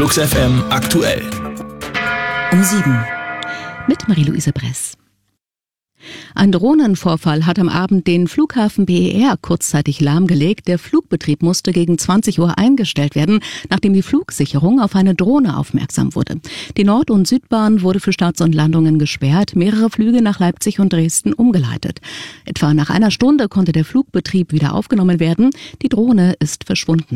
Flux FM aktuell. Um 7 mit Marie-Louise Bress. Ein Drohnenvorfall hat am Abend den Flughafen BER kurzzeitig lahmgelegt. Der Flugbetrieb musste gegen 20 Uhr eingestellt werden, nachdem die Flugsicherung auf eine Drohne aufmerksam wurde. Die Nord- und Südbahn wurde für Starts und Landungen gesperrt, mehrere Flüge nach Leipzig und Dresden umgeleitet. Etwa nach einer Stunde konnte der Flugbetrieb wieder aufgenommen werden. Die Drohne ist verschwunden.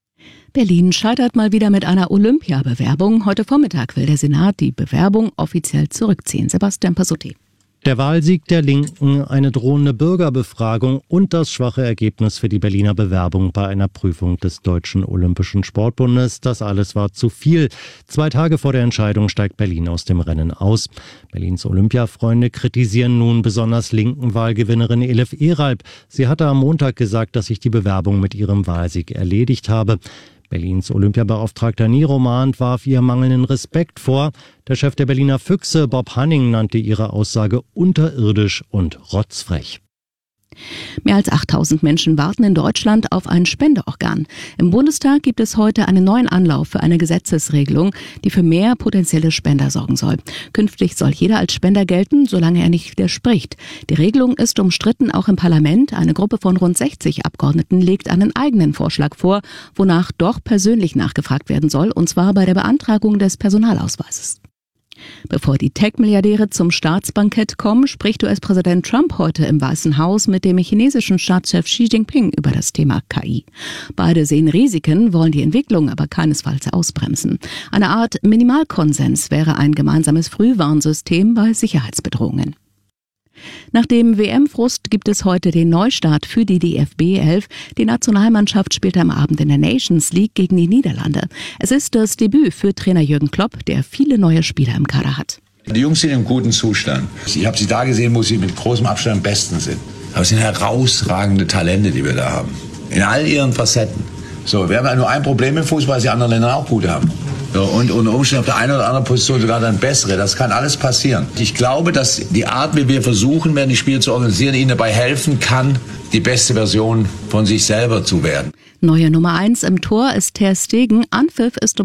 Berlin scheitert mal wieder mit einer Olympiabewerbung. Heute Vormittag will der Senat die Bewerbung offiziell zurückziehen. Sebastian Passutti. Der Wahlsieg der Linken, eine drohende Bürgerbefragung und das schwache Ergebnis für die Berliner Bewerbung bei einer Prüfung des Deutschen Olympischen Sportbundes. Das alles war zu viel. 2 Tage vor der Entscheidung steigt Berlin aus dem Rennen aus. Berlins Olympiafreunde kritisieren nun besonders linken Wahlgewinnerin Elif Eralp. Sie hatte am Montag gesagt, dass sich die Bewerbung mit ihrem Wahlsieg erledigt habe. Berlins Olympiabeauftragter Niroman warf ihr mangelnden Respekt vor. Der Chef der Berliner Füchse, Bob Hanning, nannte ihre Aussage unterirdisch und rotzfrech. Mehr als 8000 Menschen warten in Deutschland auf ein Spendeorgan. Im Bundestag gibt es heute einen neuen Anlauf für eine Gesetzesregelung, die für mehr potenzielle Spender sorgen soll. Künftig soll jeder als Spender gelten, solange er nicht widerspricht. Die Regelung ist umstritten, auch im Parlament. Eine Gruppe von rund 60 Abgeordneten legt einen eigenen Vorschlag vor, wonach doch persönlich nachgefragt werden soll, und zwar bei der Beantragung des Personalausweises. Bevor die Tech-Milliardäre zum Staatsbankett kommen, spricht US-Präsident Trump heute im Weißen Haus mit dem chinesischen Staatschef Xi Jinping über das Thema KI. Beide sehen Risiken, wollen die Entwicklung aber keinesfalls ausbremsen. Eine Art Minimalkonsens wäre ein gemeinsames Frühwarnsystem bei Sicherheitsbedrohungen. Nach dem WM-Frust gibt es heute den Neustart für die DFB 11. Die Nationalmannschaft spielt am Abend in der Nations League gegen die Niederlande. Es ist das Debüt für Trainer Jürgen Klopp, der viele neue Spieler im Kader hat. Die Jungs sind im guten Zustand. Ich habe sie da gesehen, wo sie mit großem Abstand am besten sind. Aber es sind herausragende Talente, die wir da haben. In all ihren Facetten. So, wir haben ja nur ein Problem im Fußball, dass die anderen Länder auch gut haben. So, und unter Umständen auf der einen oder anderen Position sogar dann bessere. Das kann alles passieren. Ich glaube, dass die Art, wie wir versuchen werden, die Spiele zu organisieren, ihnen dabei helfen kann, die beste Version von sich selber zu werden. Neue Nummer 1 im Tor ist Ter Stegen. Anpfiff ist um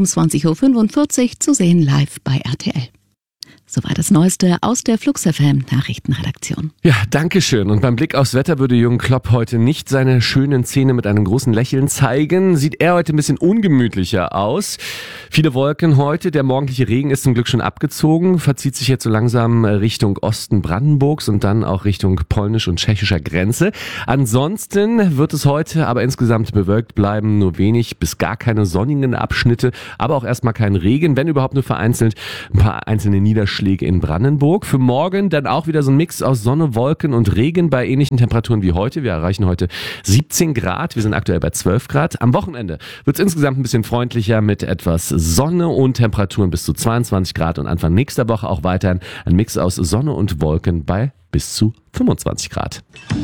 20.45 Uhr zu sehen live bei RTL. Soweit das Neueste aus der Flux FM Nachrichtenredaktion. Ja, danke schön. Und beim Blick aufs Wetter würde Jürgen Klopp heute nicht seine schönen Zähne mit einem großen Lächeln zeigen. Sieht er heute ein bisschen ungemütlicher aus. Viele Wolken heute. Der morgendliche Regen ist zum Glück schon abgezogen. Verzieht sich jetzt so langsam Richtung Osten Brandenburgs und dann auch Richtung polnisch- und tschechischer Grenze. Ansonsten wird es heute aber insgesamt bewölkt bleiben. Nur wenig bis gar keine sonnigen Abschnitte. Aber auch erstmal kein Regen. Wenn überhaupt nur vereinzelt ein paar einzelne Niederschläge in Brandenburg. Für morgen dann auch wieder so ein Mix aus Sonne, Wolken und Regen bei ähnlichen Temperaturen wie heute. Wir erreichen heute 17 Grad. Wir sind aktuell bei 12 Grad. Am Wochenende wird es insgesamt ein bisschen freundlicher mit etwas Sonne und Temperaturen bis zu 22 Grad und Anfang nächster Woche auch weiterhin ein Mix aus Sonne und Wolken bei bis zu 25 Grad.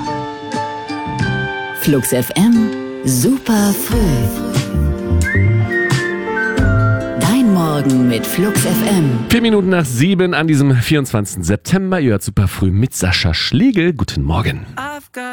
Flux FM, super früh. Morgen mit Flux FM. 4 Minuten nach 7 an diesem 24. September. Ihr hört super früh mit Sascha Schlegel. Guten Morgen.